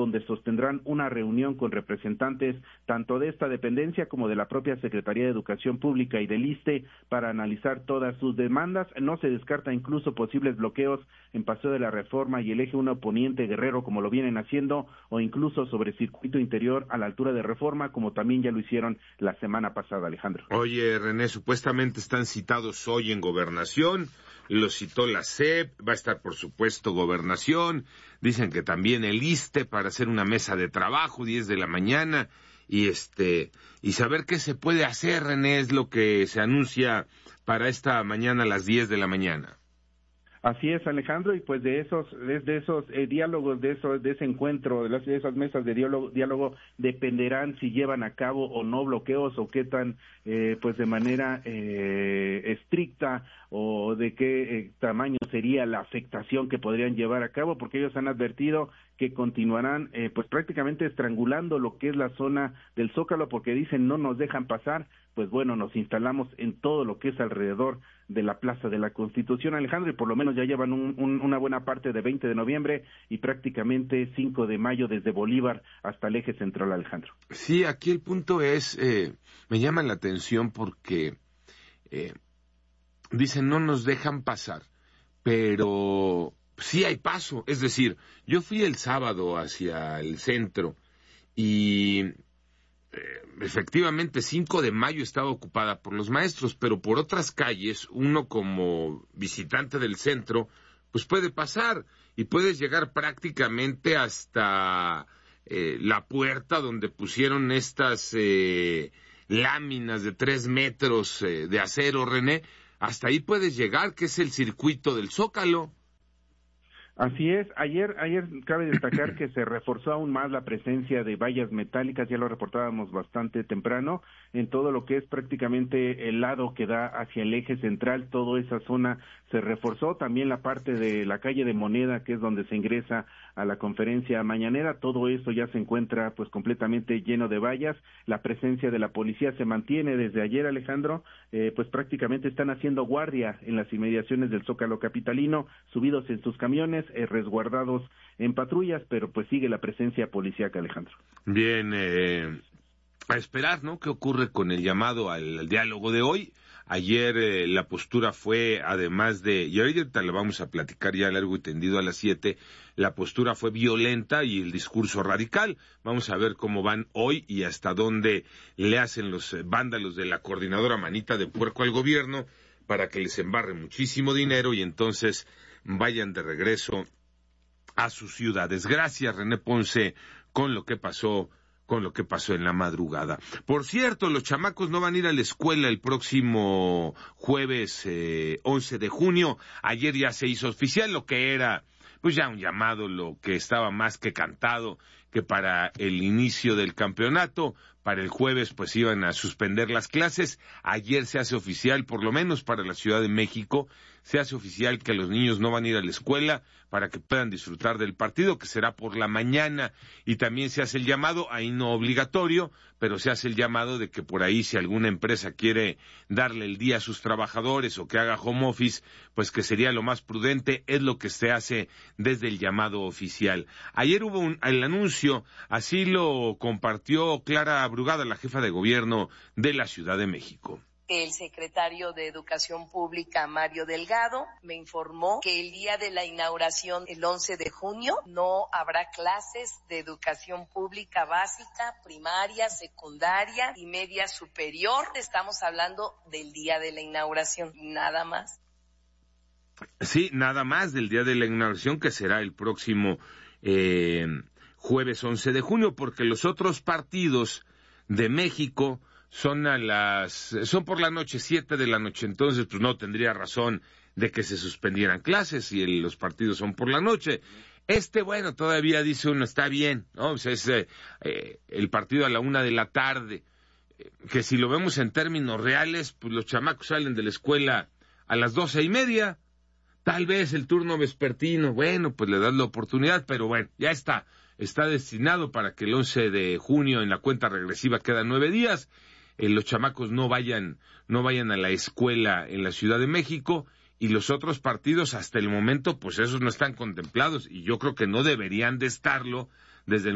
donde sostendrán una reunión con representantes tanto de esta dependencia como de la propia Secretaría de Educación Pública y del ISSSTE para analizar todas sus demandas. No se descarta incluso posibles bloqueos en Paseo de la Reforma y el Eje 1 Poniente Guerrero, como lo vienen haciendo, o incluso sobre Circuito Interior a la altura de Reforma, como también ya lo hicieron la semana pasada, Alejandro. Oye, René, supuestamente están citados hoy en Gobernación, lo citó la SEP, va a estar por supuesto Gobernación, dicen que también el ISSSTE para hacer una mesa de trabajo, 10 de la mañana, y saber qué se puede hacer, René, es lo que se anuncia para esta mañana a las 10 de la mañana. Así es, Alejandro, y pues de esos diálogos, de ese encuentro, de esas mesas de diálogo dependerán si llevan a cabo o no bloqueos o qué tan, pues de manera estricta o de qué tamaño sería la afectación que podrían llevar a cabo, porque ellos han advertido que continuarán pues prácticamente estrangulando lo que es la zona del Zócalo, porque dicen no nos dejan pasar. Pues bueno, nos instalamos en todo lo que es alrededor de la Plaza de la Constitución, Alejandro, y por lo menos ya llevan una buena parte de 20 de noviembre y prácticamente 5 de mayo desde Bolívar hasta el eje central, Alejandro. Sí, aquí el punto es, me llama la atención porque dicen no nos dejan pasar, pero sí hay paso. Es decir, yo fui el sábado hacia el centro y efectivamente 5 de mayo estaba ocupada por los maestros, pero por otras calles, uno como visitante del centro, pues puede pasar y puedes llegar prácticamente hasta la puerta donde pusieron estas láminas de 3 metros de acero, René, hasta ahí puedes llegar, que es el circuito del Zócalo. Así es, ayer cabe destacar que se reforzó aún más la presencia de vallas metálicas, ya lo reportábamos bastante temprano, en todo lo que es prácticamente el lado que da hacia el eje central, toda esa zona se reforzó, también la parte de la calle de Moneda, que es donde se ingresa a la conferencia mañanera, todo eso ya se encuentra pues completamente lleno de vallas, la presencia de la policía se mantiene desde ayer, Alejandro, pues prácticamente están haciendo guardia en las inmediaciones del Zócalo capitalino, subidos en sus camiones, resguardados en patrullas, pero pues sigue la presencia policíaca, Alejandro. Bien, a esperar, ¿no? ¿Qué ocurre con el llamado al diálogo de hoy? Ayer la postura fue, además de, y ahorita la vamos a platicar ya largo y tendido a las 7, la postura fue violenta y el discurso radical. Vamos a ver cómo van hoy y hasta dónde le hacen los vándalos de la coordinadora Manita de Puerco al gobierno para que les embarre muchísimo dinero y entonces vayan de regreso a sus ciudades. Gracias, René Ponce, con lo que pasó en la madrugada. Por cierto, los chamacos no van a ir a la escuela el próximo jueves 11 de junio. Ayer ya se hizo oficial lo que era pues ya un llamado, lo que estaba más que cantado, que para el inicio del campeonato, para el jueves pues iban a suspender las clases. Ayer se hace oficial, por lo menos para la Ciudad de México, se hace oficial que los niños no van a ir a la escuela para que puedan disfrutar del partido, que será por la mañana, y también se hace el llamado, ahí no obligatorio, pero se hace el llamado de que por ahí si alguna empresa quiere darle el día a sus trabajadores o que haga home office, pues que sería lo más prudente, es lo que se hace desde el llamado oficial. Ayer hubo el anuncio, así lo compartió Clara Brugada, la jefa de gobierno de la Ciudad de México. El secretario de Educación Pública, Mario Delgado, me informó que el día de la inauguración, el 11 de junio, no habrá clases de educación pública básica, primaria, secundaria y media superior. Estamos hablando del día de la inauguración, nada más. Sí, nada más del día de la inauguración, que será el próximo jueves 11 de junio, porque los otros partidos de México son por la noche, 7 de la noche, entonces pues no tendría razón de que se suspendieran clases y los partidos son por la noche. Bueno, todavía dice uno, está bien, ¿no? O sea, es el partido a la 1 de la tarde, que si lo vemos en términos reales, pues los chamacos salen de la escuela a las 12:30, tal vez el turno vespertino, bueno, pues le das la oportunidad, pero bueno, ya está destinado para que el 11 de junio en la cuenta regresiva quedan 9 días, los chamacos no vayan a la escuela en la Ciudad de México, y los otros partidos hasta el momento pues esos no están contemplados y yo creo que no deberían de estarlo desde el